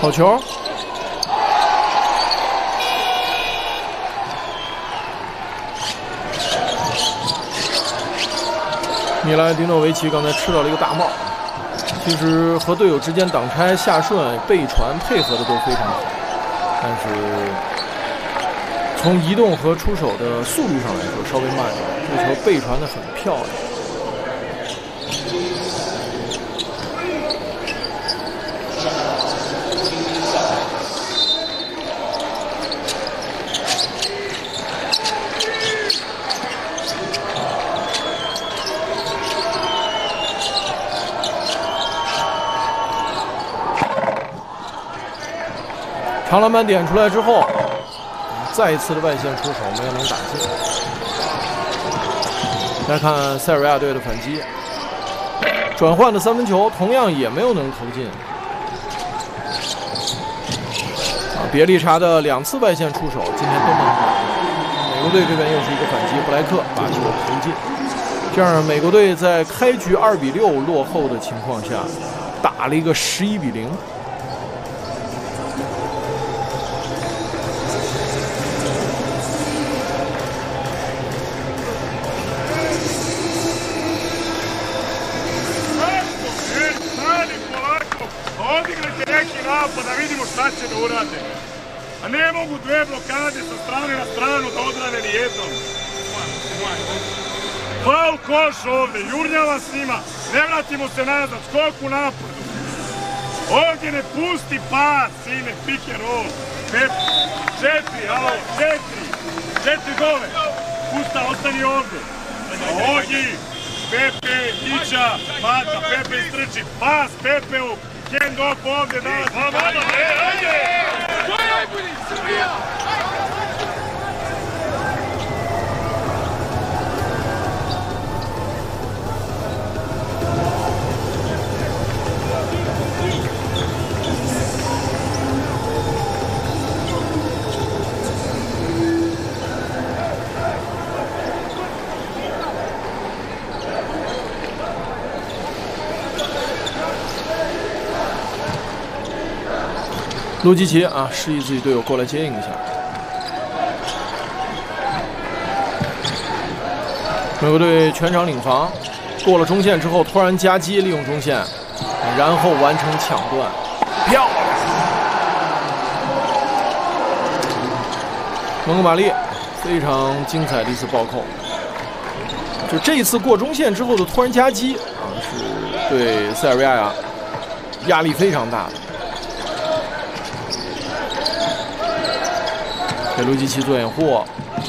好球！米兰迪诺维奇刚才吃到了一个大帽。其实和队友之间挡拆、下顺、背传配合的都非常好，但是从移动和出手的速率上来说稍微慢一点。这球背传的很漂亮。长篮板点出来之后，再一次的外线出手没有能打进。来看塞尔维亚队的反击，转换的三分球同样也没有能投进。别利查的2次外线出手今天都没能打进。美国队这边又是一个反击，布莱克把球投进。这样美国队在开局2-6落后的情况下，打了一个11-0。 Da vidimo šta će da urade. A ne mogu dve blokade sa strane na stranu da odrade ni jednom. Faul koš ovde, jurnjava s njima, ne vratimo se nazad, skok u napadu. Ovdje ne pusti pas, sine, pick and roll. 4, alo, 4 dole. Pusta, ostani ovde. Ogi, Pepe, Ića, Mata, Pepe istrči, pas Pepeu. Hand off ovdje, danas. Ajde! To je najbolji, Srbija! 卢基奇啊，示意自己队友过来接应一下。美国队全场领防，过了中线之后突然夹击，利用中线，然后完成抢断，漂亮！蒙哥马利非常精彩的一次暴扣。就这一次过中线之后的突然夹击啊，是对塞尔维亚压力非常大的。给卢基奇做掩护，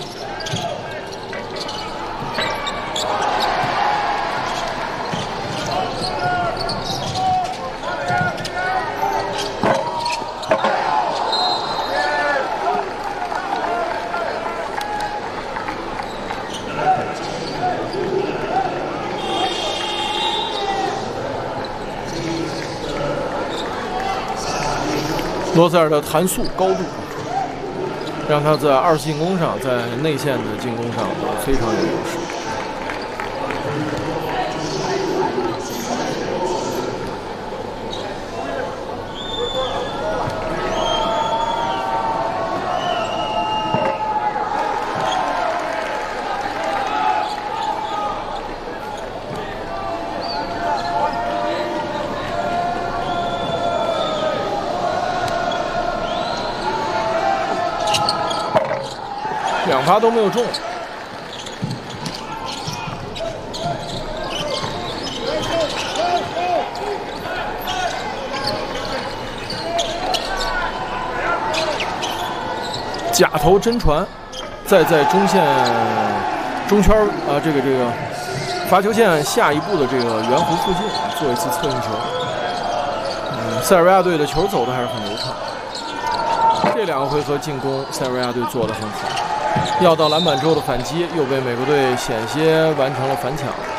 罗塞尔的弹速高度。让他在2次进攻上，在内线的进攻上非常有优势。2发都没有中，假投真传，再在中线中圈这个罚球线下一步的这个圆弧附近做一次策应球。塞尔维亚队的球走的还是很流畅。这2个回合进攻，塞尔维亚队做得很好。要到篮板之后的反击，又被美国队险些完成了反抢。